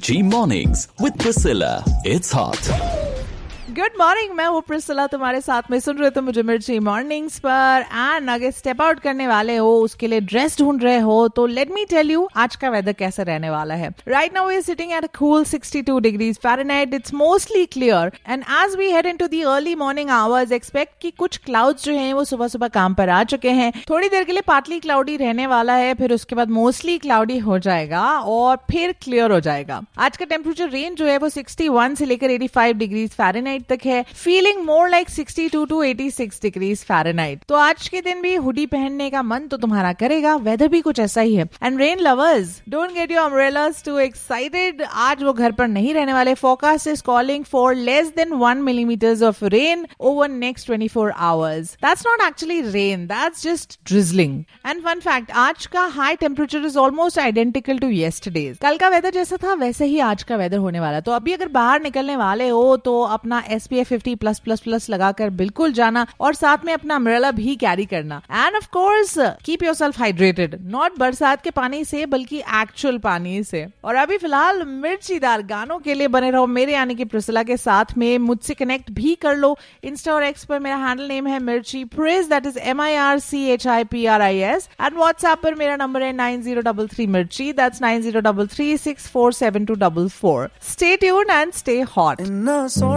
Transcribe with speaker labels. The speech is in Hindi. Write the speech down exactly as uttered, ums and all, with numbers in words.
Speaker 1: Mirchi Mornings with Priscilla. It's hot.
Speaker 2: Good morning, मैं हूँ प्रिस्सिला, तुम्हारे साथ में सुन रहे हो मुझे मिर्ची मॉर्निंग्स पर। एंड अगर स्टेप आउट करने वाले हो, उसके लिए ड्रेस ढूंढ रहे हो, तो लेट मी टेल यू आज का वेदर कैसा रहने वाला है। Right now we are sitting at a cool sixty two degrees Fahrenheit. It's mostly clear and as we head into the early morning hours expect कि कुछ क्लाउड्स जो हैं वो सुबह सुबह काम पर आ चुके हैं। थोड़ी देर के लिए पार्टली क्लाउडी रहने वाला है, फिर उसके बाद मोस्टली क्लाउडी हो जाएगा और फिर क्लियर हो जाएगा। आज का टेम्परेचर रेंज जो है वो सिक्सटी वन से लेकर एटी फाइव डिग्रीज फ़ारेनहाइट तक है। Feeling more like sixty two to eighty six degrees Fahrenheit. तो आज के दिन भी हुडी पहनने का मन तो तुम्हारा करेगा, वेदर भी कुछ ऐसा ही है। And rain lovers, don't get your umbrellas to excited, आज वो घर पर नहीं रहने वाले। Forecast is calling for less than one millimetres of rain over next twenty four hours. That's not actually rain, that's just drizzling. And fun fact, आज का high temperature is almost identical to yesterday's. कल का वेदर जैसा था वैसे ही आज का वेदर होने वाला। तो अभी अगर बाहर निकलने वाले हो तो अपना S P F fifty plus plus plus लगाकर बिल्कुल जाना और साथ में अपना अम्ब्रेला भी कैरी करना। End of course keep yourself hydrated, not बरसात के पानी से बल्कि एक्चुअल पानी से। और अभी फिलहाल मिर्चीदार गानों के लिए बने रहो मेरे यानी कि प्रिस्सिला के साथ में। मुझसे कनेक्ट भी कर लो। इंस्टा और एक्स पर मेरा हैंडल नेम है मिर्ची प्रिस, that is M I R C H I P R I S. And WhatsApp पर मेरा नंबर है नाइन जीरो डबल थ्री मिर्ची, that's nine zero double three six four seven to double four. Stay tuned and stay hot.